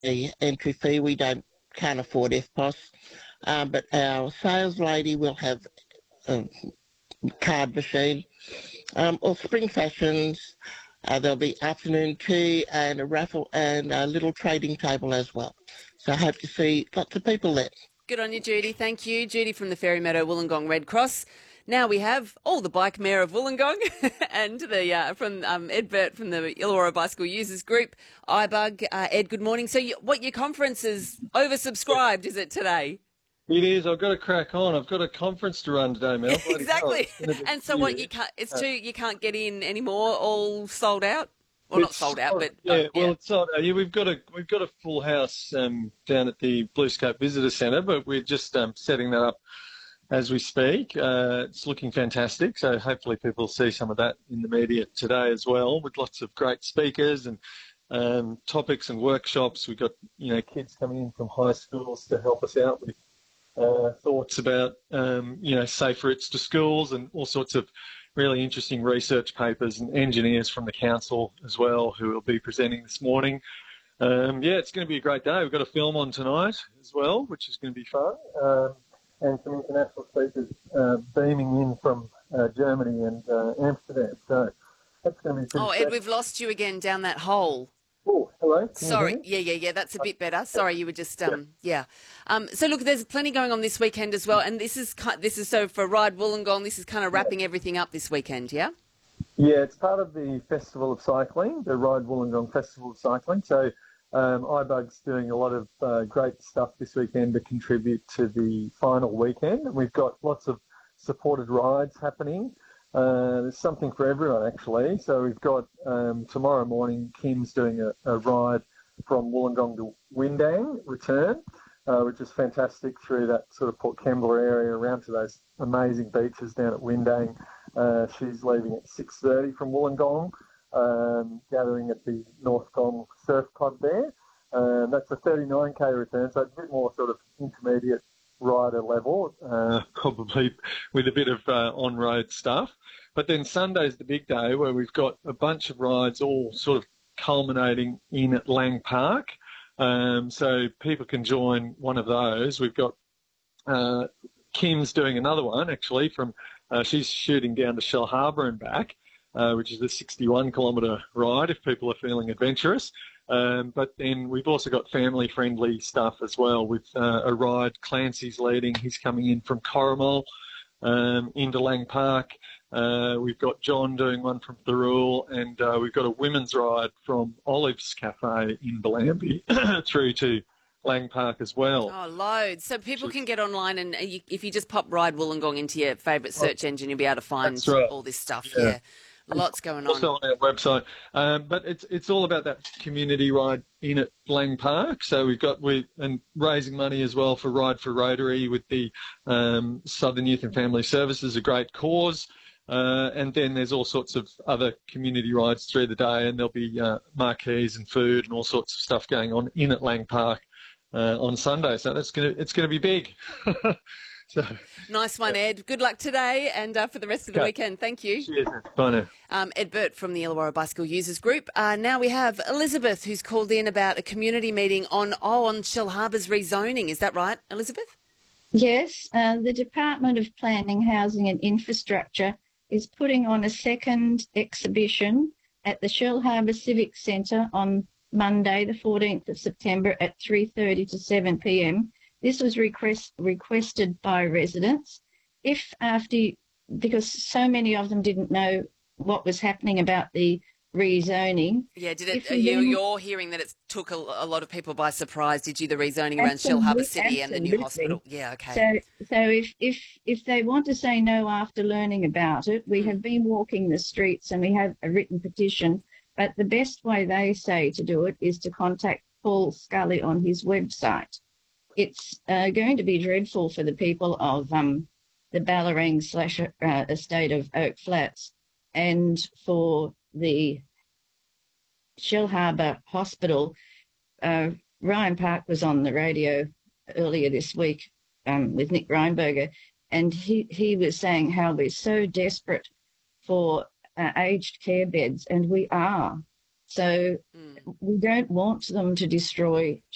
the entry fee. We can't afford FPOS, but our sales lady will have a card machine. Or Spring Fashions, there'll be afternoon tea and a raffle and a little trading table as well. So I hope to see lots of people there. Good on you, Judy. Thank you. Judy from the Fairy Meadow Wollongong Red Cross. Now we have the bike mayor of Wollongong and from Ed Burt from the Illawarra Bicycle Users Group, iBug. Ed, good morning. So your conference is oversubscribed, is it today? It is. I've got to crack on. I've got a conference to run today, Mel. Exactly. And so what? You can't get in anymore. All sold out. Well, not sold out, but yeah. Well, it's sold out. Yeah, we've got a full house down at the Bluescope Visitor Centre, but we're just setting that up as we speak. It's looking fantastic. So hopefully people see some of that in the media today as well, with lots of great speakers and topics and workshops. We've got kids coming in from high schools to help us out with thoughts about safe routes to schools and all sorts of really interesting research papers, and engineers from the council as well who will be presenting this morning. It's going to be a great day. We've got a film on tonight as well, which is going to be fun, and some international speakers beaming in from Germany and Amsterdam. So that's going to be pretty Ed, we've lost you again down that hole. Oh, hello. Sorry. Yeah. That's a bit better. Sorry, you were just So look, there's plenty going on this weekend as well, and this is so for Ride Wollongong. This is kind of wrapping everything up this weekend. Yeah. Yeah, it's part of the Festival of Cycling, the Ride Wollongong Festival of Cycling. So iBug's doing a lot of great stuff this weekend to contribute to the final weekend. We've got lots of supported rides happening. There's something for everyone, actually. So we've got tomorrow morning, Kim's doing a ride from Wollongong to Windang return, which is fantastic, through that sort of Port Kembla area around to those amazing beaches down at Windang. She's leaving at 6:30 from Wollongong, gathering at the North Gong Surf Club there. That's a 39k return, so it's a bit more sort of intermediate rider level, probably with a bit of on-road stuff. But then Sunday's the big day, where we've got a bunch of rides all sort of culminating in at Lang Park. So people can join one of those. We've got Kim's doing another one, actually, from she's shooting down to Shellharbour and back, which is a 61-kilometre ride if people are feeling adventurous. But then we've also got family-friendly stuff as well, with a ride Clancy's leading. He's coming in from Corrimal into Lang Park. We've got John doing one from Thirroul, and we've got a women's ride from Olive's Cafe in Bellambi through to Lang Park as well. Oh, loads. So people can get online, and if you just pop Ride Wollongong into your favourite search engine, you'll be able to find all this stuff. Yeah. Lots going on. Also on our website. But it's all about that community ride in at Lang Park. So and raising money as well for Ride for Rotary with the Southern Youth and Family Services, a great cause. And then there's all sorts of other community rides through the day, and there'll be marquees and food and all sorts of stuff going on in at Lang Park on Sunday. So it's going to be big. So, nice one, Ed. Good luck today and for the rest of the weekend. Thank you. Cheers. Bye now. Ed Burt from the Illawarra Bicycle Users Group. Now we have Elizabeth, who's called in about a community meeting on Shellharbour's rezoning. Is that right, Elizabeth? Yes. The Department of Planning, Housing and Infrastructure is putting on a second exhibition at the Shellharbour Civic Centre on Monday, the 14th of September at 3:30 to 7 p.m. This was requested by residents. Because so many of them didn't know what was happening about the rezoning. Yeah, you're hearing that it took a lot of people by surprise, did you, the rezoning around Shellharbour City and the new hospital? Yeah, okay. So if they want to say no after learning about it, we have been walking the streets and we have a written petition, but the best way they say to do it is to contact Paul Scully on his website. It's going to be dreadful for the people of the Ballarang / estate of Oak Flats, and for the Shellharbour Hospital. Ryan Park was on the radio earlier this week with Nick Reinberger, and he was saying how we're so desperate for aged care beds, and we are. So we don't want them to destroy